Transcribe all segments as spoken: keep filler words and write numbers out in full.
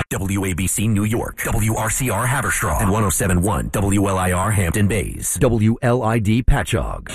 W A B C New York, W R C R Haverstraw, and one oh seven point one W L I R Hampton Bays, W L I D Patchogue.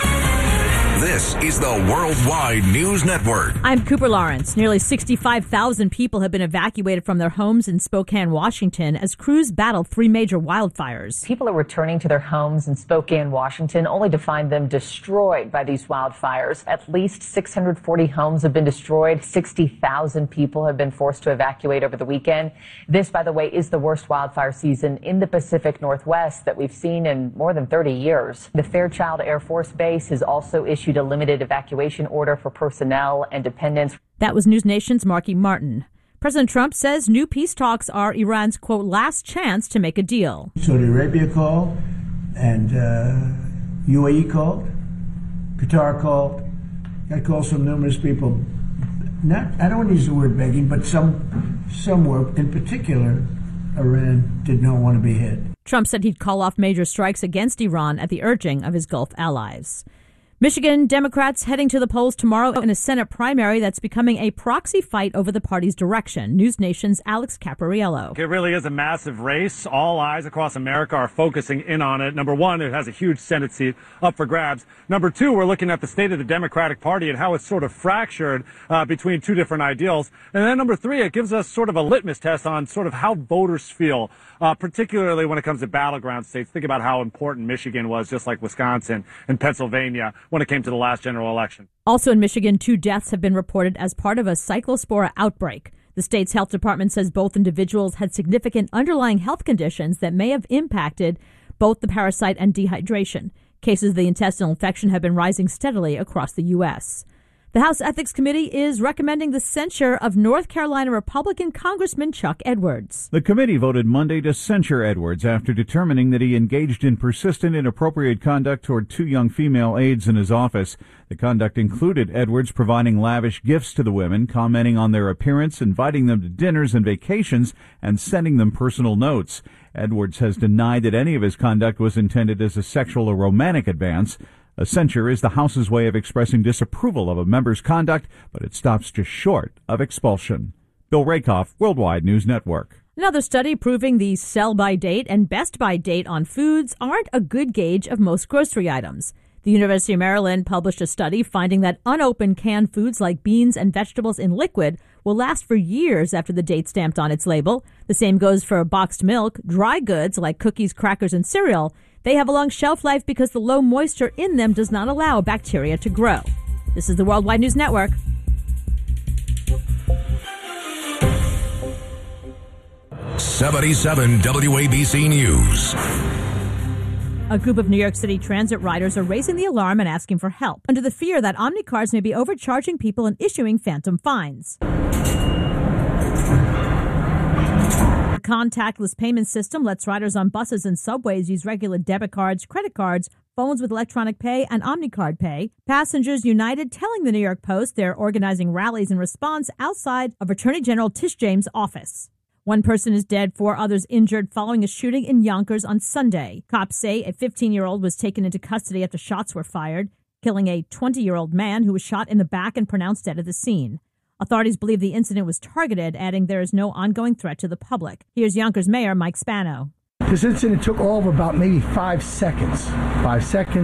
This is the Worldwide News Network. I'm Cooper Lawrence. Nearly sixty-five thousand people have been evacuated from their homes in Spokane, Washington, as crews battle three major wildfires. People are returning to their homes in Spokane, Washington, only to find them destroyed by these wildfires. At least six hundred forty homes have been destroyed. sixty thousand people have been forced to evacuate over the weekend. This, by the way, is the worst wildfire season in the Pacific Northwest that we've seen in more than thirty years. The Fairchild Air Force Base has also issued a limited evacuation order for personnel and dependents. That was News Nation's Marky Martin. President Trump says new peace talks are Iran's, quote, last chance to make a deal. Saudi Arabia called, and uh, U A E called, Qatar called, got calls from numerous people. Not, I don't want to use the word begging, but some, some were, in particular, Iran did not want to be hit. Trump said he'd call off major strikes against Iran at the urging of his Gulf allies. Michigan Democrats heading to the polls tomorrow in a Senate primary that's becoming a proxy fight over the party's direction. News Nation's Alex Capariello. It really is a massive race. All eyes across America are focusing in on it. Number one, it has a huge Senate seat up for grabs. Number two, we're looking at the state of the Democratic Party and how it's sort of fractured uh, between two different ideals. And then number three, it gives us sort of a litmus test on sort of how voters feel, uh, particularly when it comes to battleground states. Think about how important Michigan was, just like Wisconsin and Pennsylvania, when it came to the last general election. Also in Michigan, two deaths have been reported as part of a cyclospora outbreak. The state's health department says both individuals had significant underlying health conditions that may have impacted both the parasite and dehydration. Cases of the intestinal infection have been rising steadily across the U S. The House Ethics Committee is recommending the censure of North Carolina Republican Congressman Chuck Edwards. The committee voted Monday to censure Edwards after determining that he engaged in persistent inappropriate conduct toward two young female aides in his office. The conduct included Edwards providing lavish gifts to the women, commenting on their appearance, inviting them to dinners and vacations, and sending them personal notes. Edwards has denied that any of his conduct was intended as a sexual or romantic advance. A censure is the House's way of expressing disapproval of a member's conduct, but it stops just short of expulsion. Bill Rakoff, Worldwide News Network. Another study proving the sell-by date and best-by date on foods aren't a good gauge of most grocery items. The University of Maryland published a study finding that unopened canned foods like beans and vegetables in liquid will last for years after the date stamped on its label. The same goes for boxed milk. Dry goods like cookies, crackers, and cereal, they have a long shelf life because the low moisture in them does not allow bacteria to grow. This is the Worldwide News Network. seventy-seven W A B C News. A group of New York City transit riders are raising the alarm and asking for help under the fear that Omnicars may be overcharging people and issuing phantom fines. The contactless payment system lets riders on buses and subways use regular debit cards, credit cards, phones with electronic pay, and Omnicard Pay. Passengers United telling the New York Post they're organizing rallies in response outside of Attorney General Tish James' office. One person is dead, four others injured following a shooting in Yonkers on Sunday. Cops say a fifteen-year-old was taken into custody after shots were fired, killing a twenty-year-old man who was shot in the back and pronounced dead at the scene. Authorities believe the incident was targeted, adding there is no ongoing threat to the public. Here's Yonkers Mayor Mike Spano. This incident took all of about maybe five seconds. Five seconds.